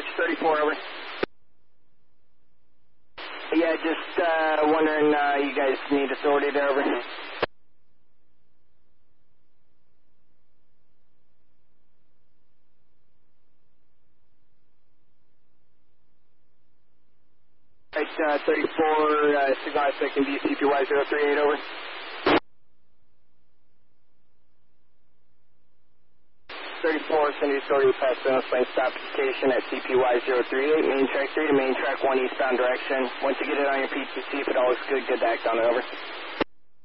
Arch 34, over. Yeah, just wondering, you guys need authority there, over. Arch 34, signal second DCPY 038, over. 34, send authority past Reynolds Lane stop station at CPY 038, main track 3 to main track 1 eastbound direction. Once you get it on your PTC, if it all looks good, get back on it, over.